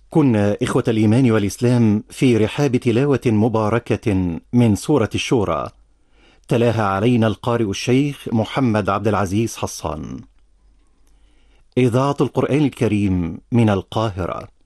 كنا إخوة الإيمان والإسلام في رحاب تلاوة مباركة من سورة الشورى، تلاها علينا القارئ الشيخ محمد عبد العزيز حصان. إذاعة القرآن الكريم من القاهرة.